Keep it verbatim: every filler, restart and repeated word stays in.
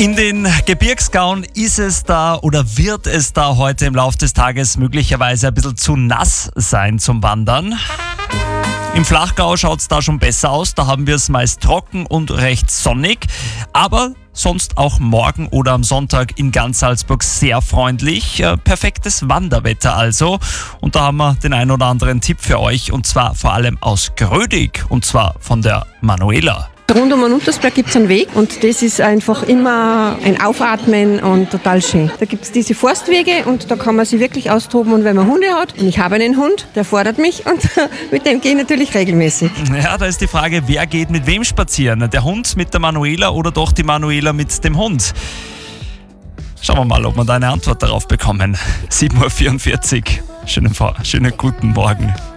In den Gebirgsgauen ist es da oder wird es da heute im Laufe des Tages möglicherweise ein bisschen zu nass sein zum Wandern. Im Flachgau schaut es da schon besser aus, da haben wir es meist trocken und recht sonnig, aber sonst auch morgen oder am Sonntag in ganz Salzburg sehr freundlich. Äh, perfektes Wanderwetter also. Und da haben wir den einen oder anderen Tipp für euch, und zwar vor allem aus Grödig, und zwar von der Manuela. Rund um den Untersberg gibt es einen Weg und das ist einfach immer ein Aufatmen und total schön. Da gibt es diese Forstwege und da kann man sich wirklich austoben, und wenn man Hunde hat, und ich habe einen Hund, der fordert mich, und mit dem gehe ich natürlich regelmäßig. Ja, da ist die Frage, wer geht mit wem spazieren? Der Hund mit der Manuela oder doch die Manuela mit dem Hund? Schauen wir mal, ob wir da eine Antwort darauf bekommen. sieben Uhr vierundvierzig. Schönen, schönen guten Morgen.